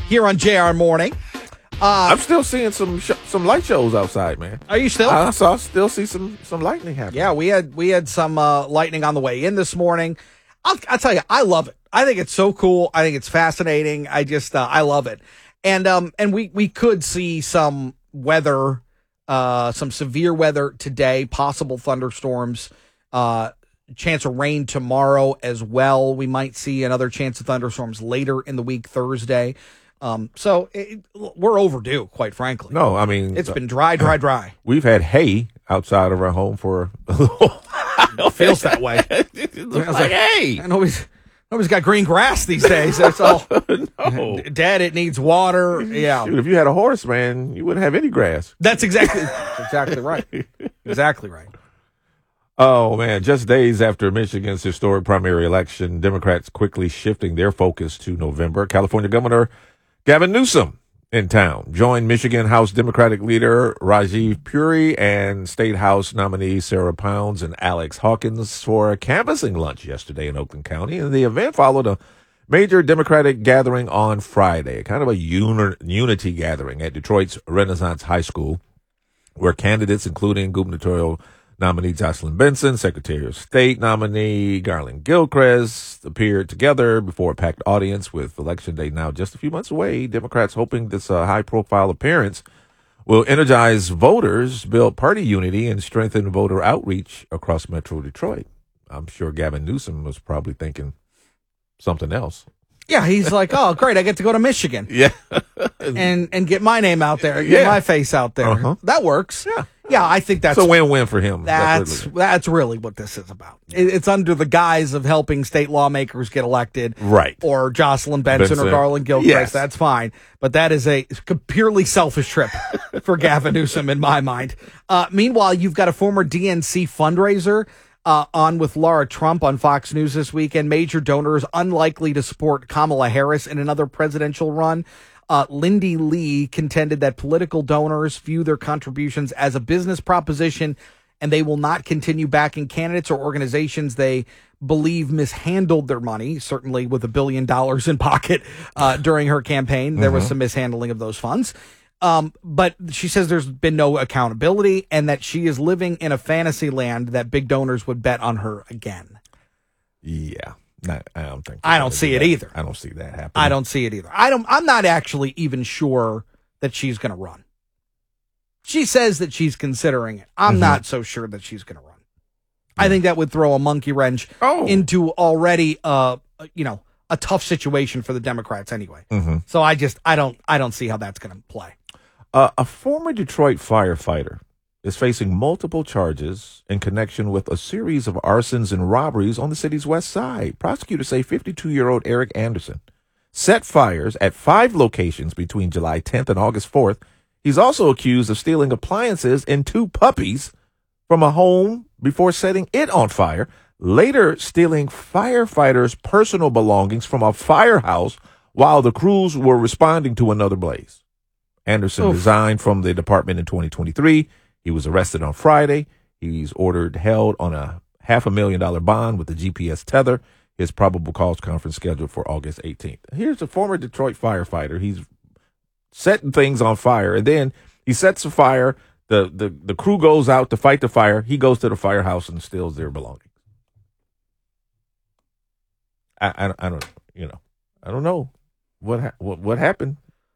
here on JR Morning. I'm still seeing some light shows outside, man. Are you still? I still see some lightning happening. Yeah, we had some lightning on the way in this morning. I'll tell you, I love it. I think it's so cool. I think it's fascinating. I love it. And we could see some weather, some severe weather today, possible thunderstorms, chance of rain tomorrow as well. We might see another chance of thunderstorms later in the week, Thursday. So we're overdue, quite frankly. No, I mean, it's been dry. We've had hay outside of our home for a little while. It feels that way. It looks like hay. Nobody's got green grass these days. That's all. No. Dad, it needs water. Yeah. Shoot, if you had a horse, man, you wouldn't have any grass. That's exactly right. Exactly right. Oh, man. Just days after Michigan's historic primary election, Democrats quickly shifting their focus to November. California Governor Gavin Newsom in town joined Michigan House Democratic leader Rajiv Puri and State House nominee Sarah Pounds and Alex Hawkins for a canvassing lunch yesterday in Oakland County. And the event followed a major Democratic gathering on Friday, kind of a unity gathering at Detroit's Renaissance High School, where candidates, including gubernatorial nominee Jocelyn Benson, Secretary of State nominee Garland Gilchrist, appeared together before a packed audience. With Election Day now just a few months away, Democrats hoping this high-profile appearance will energize voters, build party unity, and strengthen voter outreach across Metro Detroit. I'm sure Gavin Newsom was probably thinking something else. Yeah, he's like, oh, great, I get to go to Michigan. Yeah. and get my name out there, get my face out there. Uh-huh. That works. Yeah. Yeah, I think that's a win-win for him. That's really what this is about. It's under the guise of helping state lawmakers get elected. Right. Or Jocelyn Benson or Garland Gilchrist. Yes. That's fine. But that is a purely selfish trip for Gavin Newsom in my mind. Meanwhile, you've got a former DNC fundraiser on with Laura Trump on Fox News this weekend. Major donors unlikely to support Kamala Harris in another presidential run. Lindy Lee contended that political donors view their contributions as a business proposition, and they will not continue backing candidates or organizations they believe mishandled their money, certainly with $1 billion in pocket during her campaign. There was some mishandling of those funds. But she says there's been no accountability and that she is living in a fantasy land that big donors would bet on her again. Yeah. I don't see it either. I don't see that happening. I don't see it either. I'm not actually even sure that she's going to run. She says that she's considering it. I'm not so sure that she's going to run. I think that would throw a monkey wrench into already, a tough situation for the Democrats anyway. So I don't see how that's going to play. A former Detroit firefighter is facing multiple charges in connection with a series of arsons and robberies on the city's west side. Prosecutors say 52-year-old Eric Anderson set fires at 5 locations between July 10th and August 4th. He's also accused of stealing appliances and 2 puppies from a home before setting it on fire, later stealing firefighters' personal belongings from a firehouse while the crews were responding to another blaze. Anderson resigned from the department in 2023. He was arrested on Friday. He's held on a $500,000 bond with a GPS tether. His probable cause conference scheduled for August 18th. Here's a former Detroit firefighter. He's setting things on fire, and then he sets a fire. The crew goes out to fight the fire. He goes to the firehouse and steals their belongings. I don't know what happened.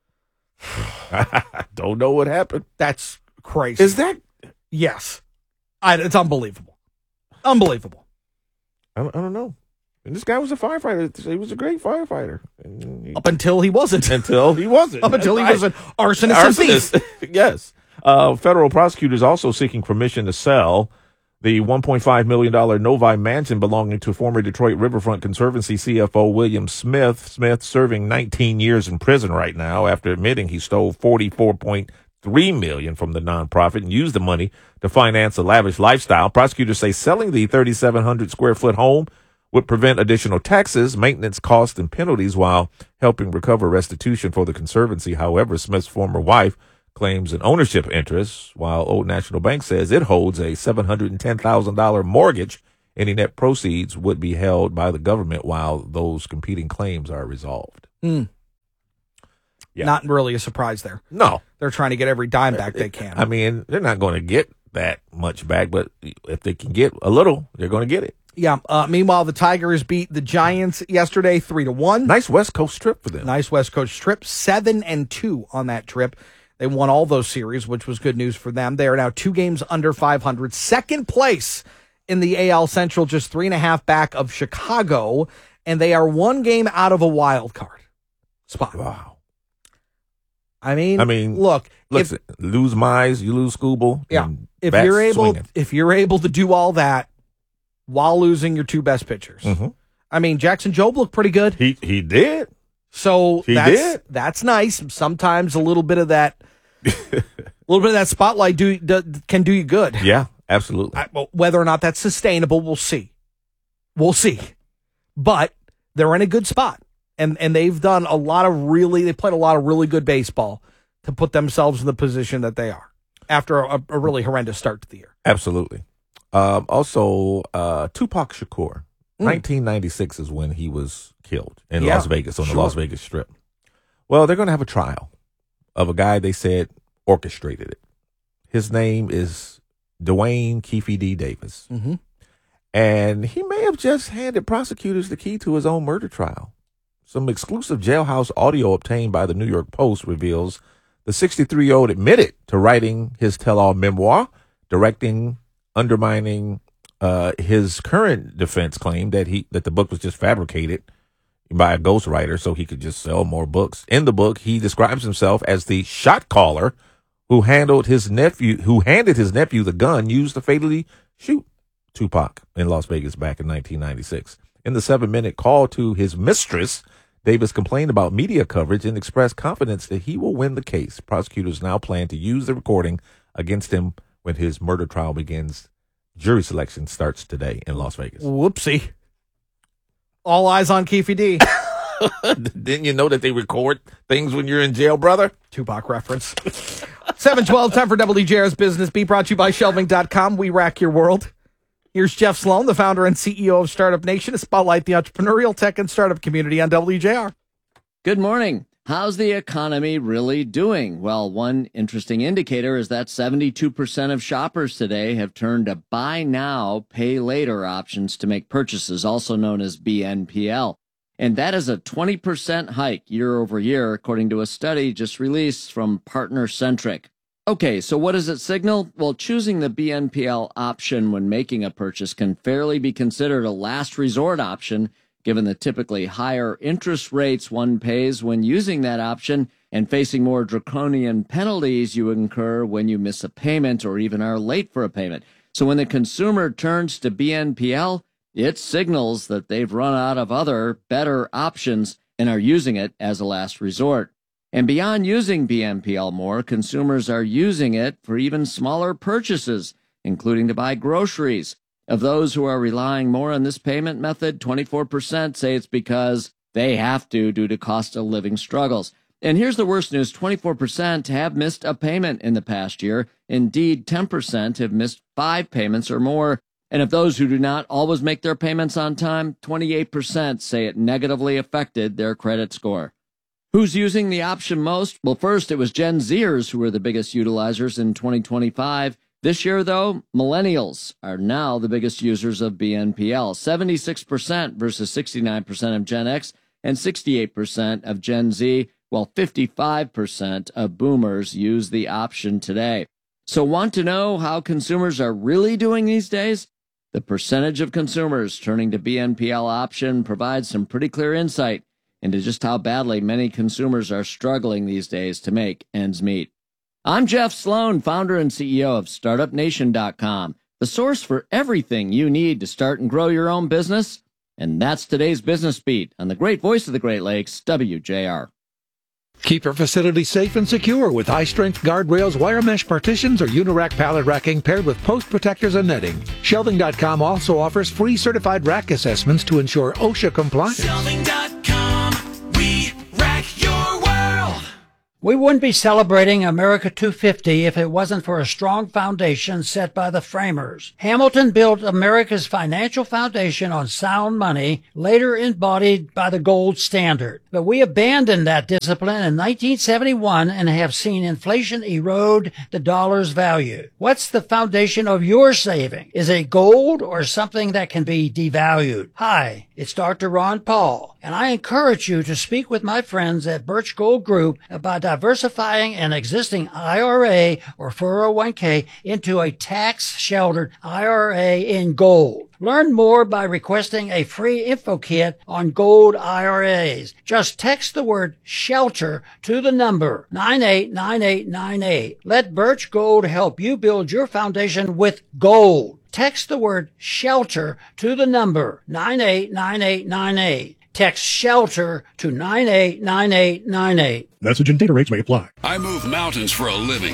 I don't know what happened. That's crazy. Is that? Yes. It's unbelievable. Unbelievable. I don't know. And this guy was a firefighter. He was a great firefighter. Up until he wasn't. Until he wasn't. Up until he was an arsonist and thief. Yes. Federal prosecutors also seeking permission to sell the $1.5 million Novi mansion belonging to former Detroit Riverfront Conservancy CFO William Smith. Smith serving 19 years in prison right now after admitting he stole $44.3 million from the nonprofit and used the money to finance a lavish lifestyle. Prosecutors say selling the 3,700 square foot home would prevent additional taxes, maintenance costs, and penalties while helping recover restitution for the Conservancy. However, Smith's former wife claims an ownership interest, while Old National Bank says it holds a $710,000 mortgage. Any net proceeds would be held by the government while those competing claims are resolved. Yeah. Not really a surprise there. No. They're trying to get every dime back they can. I mean, they're not going to get that much back, but if they can get a little, they're going to get it. Yeah. Meanwhile, the Tigers beat the Giants yesterday 3-1. Nice West Coast trip for them. Nice West Coast trip. 7-2 on that trip. They won all those series, which was good news for them. They are now 2 games under 500. Second place in the AL Central, just 3.5 back of Chicago. And they are 1 game out of a wild card spot. Wow. I mean, look, listen, lose Mize, you lose Skubal. Yeah. If you're able to do all that while losing your 2 best pitchers. Mm-hmm. I mean, Jackson Jobe looked pretty good. He did. So that's nice. Sometimes a little bit of that spotlight can do you good. Yeah, absolutely. Whether or not that's sustainable, we'll see. But they're in a good spot. And they've done they played a lot of really good baseball to put themselves in the position that they are after a really horrendous start to the year. Absolutely. Also, Tupac Shakur, 1996 is when he was killed in Las Vegas on the Las Vegas Strip. Well, they're going to have a trial of a guy they said orchestrated it. His name is Dwayne Keefe D. Davis. Mm-hmm. And he may have just handed prosecutors the key to his own murder trial. Some exclusive jailhouse audio obtained by the New York Post reveals the 63-year-old admitted to writing his tell-all memoir, undermining his current defense claim that the book was just fabricated by a ghostwriter so he could just sell more books. In the book, he describes himself as the shot caller who handed his nephew the gun used to fatally shoot Tupac in Las Vegas back in 1996. In the 7-minute call to his mistress, Davis complained about media coverage and expressed confidence that he will win the case. Prosecutors now plan to use the recording against him when his murder trial begins. Jury selection starts today in Las Vegas. Whoopsie. All eyes on Keefe D. Didn't you know that they record things when you're in jail, brother? Tupac reference. 7:12, time for WJR's Business Beat, brought to you by Shelving.com. We rack your world. Here's Jeff Sloan, the founder and CEO of Startup Nation, to spotlight the entrepreneurial tech and startup community on WJR. Good morning. How's the economy really doing? Well, one interesting indicator is that 72% of shoppers today have turned to buy now, pay later options to make purchases, also known as BNPL. And that is a 20% hike year over year, according to a study just released from PartnerCentric. Okay, so what does it signal? Well, choosing the BNPL option when making a purchase can fairly be considered a last resort option, given the typically higher interest rates one pays when using that option and facing more draconian penalties you incur when you miss a payment or even are late for a payment. So when the consumer turns to BNPL, it signals that they've run out of other, better options and are using it as a last resort. And beyond using BNPL more, consumers are using it for even smaller purchases, including to buy groceries. Of those who are relying more on this payment method, 24% say it's because they have to due to cost of living struggles. And here's the worst news. 24% have missed a payment in the past year. Indeed, 10% have missed 5 payments or more. And of those who do not always make their payments on time, 28% say it negatively affected their credit score. Who's using the option most? Well, first, it was Gen Zers who were the biggest utilizers in 2025. This year, though, millennials are now the biggest users of BNPL, 76% versus 69% of Gen X and 68% of Gen Z, while 55% of boomers use the option today. So want to know how consumers are really doing these days? The percentage of consumers turning to BNPL option provides some pretty clear insight into just how badly many consumers are struggling these days to make ends meet. I'm Jeff Sloan, founder and CEO of StartupNation.com, the source for everything you need to start and grow your own business. And that's today's Business Beat on the great voice of the Great Lakes, WJR. Keep your facility safe and secure with high-strength guardrails, wire mesh partitions, or Unirack pallet racking paired with post protectors and netting. Shelving.com also offers free certified rack assessments to ensure OSHA compliance. Shelving.com, we rack your world. We wouldn't be celebrating America 250 if it wasn't for a strong foundation set by the framers. Hamilton built America's financial foundation on sound money, later embodied by the gold standard. But we abandoned that discipline in 1971 and have seen inflation erode the dollar's value. What's the foundation of your saving? Is it gold or something that can be devalued? Hi, it's Dr. Ron Paul, and I encourage you to speak with my friends at Birch Gold Group about diversifying an existing IRA or 401k into a tax-sheltered IRA in gold. Learn more by requesting a free info kit on gold IRAs. Just text the word SHELTER to the number 989898. Let Birch Gold help you build your foundation with gold. Text the word SHELTER to the number 989898. Text SHELTER to 989898. Message and data rates may apply. I move mountains for a living.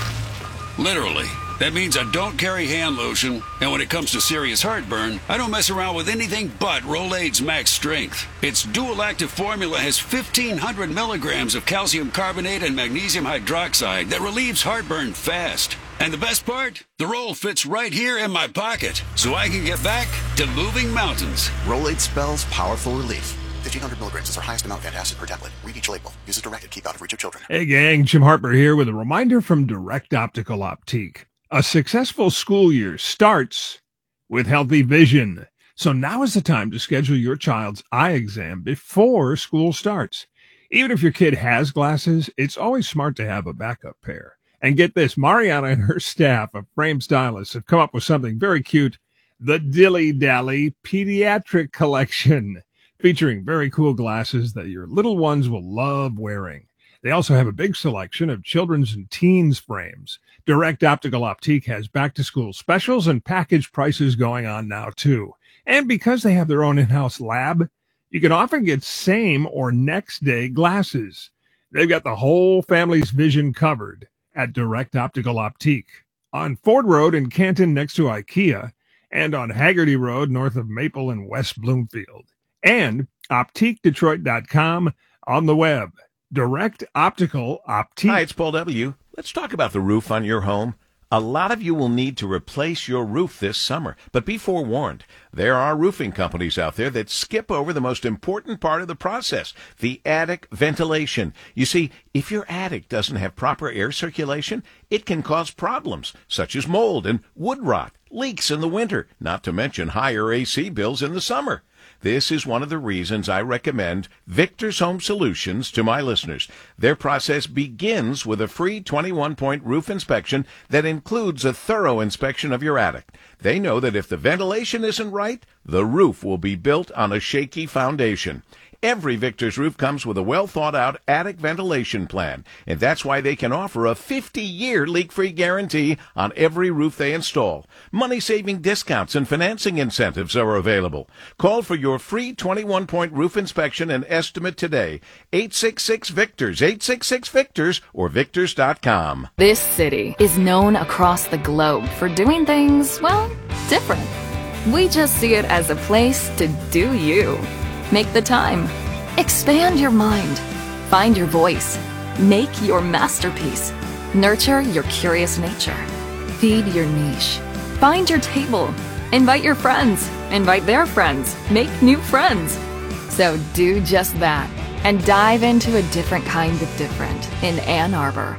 Literally. That means I don't carry hand lotion, and when it comes to serious heartburn, I don't mess around with anything but Rolaids Max Strength. Its dual-active formula has 1,500 milligrams of calcium carbonate and magnesium hydroxide that relieves heartburn fast. And the best part? The roll fits right here in my pocket, so I can get back to moving mountains. Rolaids spells powerful relief. 1,500 milligrams is our highest amount of antacid per tablet. Read each label. Use as directed. Keep out of reach of children. Hey gang, Jim Harper here with a reminder from Direct Optical Optique. A successful school year starts with healthy vision. So now is the time to schedule your child's eye exam before school starts. Even if your kid has glasses, it's always smart to have a backup pair. And get this, Mariana and her staff of Frame Stylists have come up with something very cute, the Dilly Dally Pediatric Collection, featuring very cool glasses that your little ones will love wearing. They also have a big selection of children's and teens frames. Direct Optical Optique has back-to-school specials and package prices going on now, too. And because they have their own in-house lab, you can often get same or next-day glasses. They've got the whole family's vision covered at Direct Optical Optique. On Ford Road in Canton next to IKEA, and on Haggerty Road north of Maple and West Bloomfield. And OptiqueDetroit.com on the web. Direct Optical Optique. Hi, it's Paul W. Let's talk about the roof on your home. A lot of you will need to replace your roof this summer, but be forewarned. There are roofing companies out there that skip over the most important part of the process, the attic ventilation. You see, if your attic doesn't have proper air circulation, it can cause problems, such as mold and wood rot, leaks in the winter, not to mention higher AC bills in the summer. This is one of the reasons I recommend Victor's Home Solutions to my listeners. Their process begins with a free 21-point roof inspection that includes a thorough inspection of your attic. They know that if the ventilation isn't right, the roof will be built on a shaky foundation. Every Victor's roof comes with a well-thought-out attic ventilation plan, and that's why they can offer a 50-year leak-free guarantee on every roof they install. Money-saving discounts and financing incentives are available. Call for your free 21-point roof inspection and estimate today. 866-VICTORS, 866-VICTORS, or Victors.com. This city is known across the globe for doing things, well, different. We just see it as a place to do you. Make the time. Expand your mind. Find your voice. Make your masterpiece. Nurture your curious nature. Feed your niche. Find your table. Invite your friends. Invite their friends. Make new friends. So do just that and dive into a different kind of different in Ann Arbor.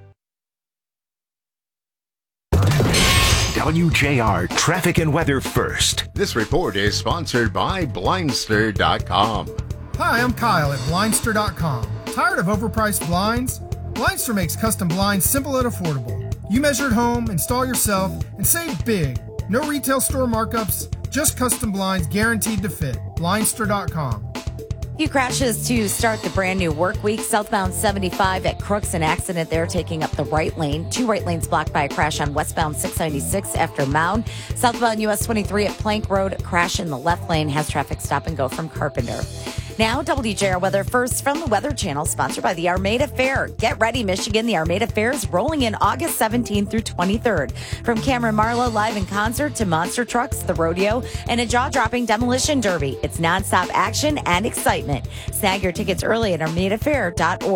WJR Traffic and Weather First. This report is sponsored by Blindster.com. Hi, I'm Kyle at Blindster.com. Tired of overpriced blinds? Blindster makes custom blinds simple and affordable. You measure at home, install yourself, and save big. No retail store markups, just custom blinds guaranteed to fit. Blindster.com. Few crashes to start the brand new work week. Southbound 75 at Crooks, an accident there taking up the right lane. 2 right lanes blocked by a crash on westbound 696 after Mound. Southbound US 23 at Plank Road, crash in the left lane has traffic stop and go from Carpenter. Now, WJR Weather First from the Weather Channel, sponsored by the Armada Fair. Get ready, Michigan. The Armada Fair is rolling in August 17th through 23rd. From Cameron Marlowe live in concert to monster trucks, the rodeo, and a jaw-dropping demolition derby. It's nonstop action and excitement. Snag your tickets early at armadafair.org.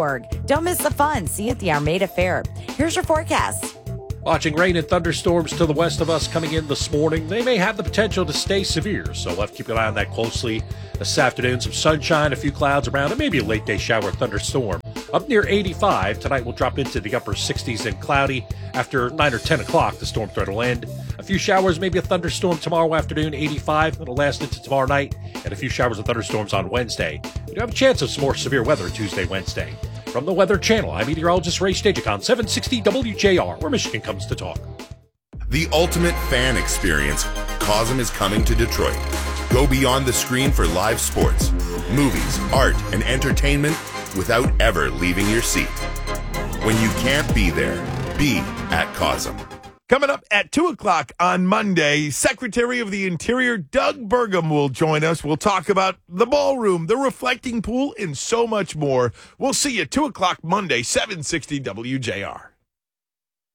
Don't miss the fun. See you at the Armada Fair. Here's your forecast. Watching rain and thunderstorms to the west of us coming in this morning. They may have the potential to stay severe, so we'll have to keep an eye on that closely. This afternoon, some sunshine, a few clouds around, and maybe a late day shower or thunderstorm. Up near 85. Tonight we'll drop into the upper 60s and cloudy. After 9 or 10 o'clock, the storm threat will end. A few showers, maybe a thunderstorm tomorrow afternoon, 85. It'll last into tomorrow night, and a few showers and thunderstorms on Wednesday. We do have a chance of some more severe weather Tuesday, Wednesday. From the Weather Channel, I'm meteorologist Ray Stagicon, 760 WJR, where Michigan comes to talk. The ultimate fan experience. COSM is coming to Detroit. Go beyond the screen for live sports, movies, art, and entertainment without ever leaving your seat. When you can't be there, be at COSM. Coming up at 2 o'clock on Monday, Secretary of the Interior Doug Burgum will join us. We'll talk about the ballroom, the reflecting pool, and so much more. We'll see you 2 o'clock Monday, 760 WJR.